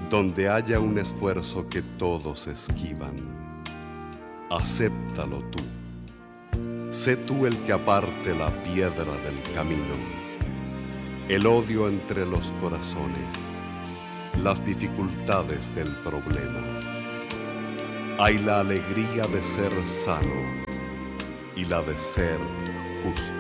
Donde haya un esfuerzo que todos esquivan, acéptalo tú. Sé tú el que aparte la piedra del camino, el odio entre los corazones, las dificultades del problema. Hay la alegría de ser sano y la de ser justo.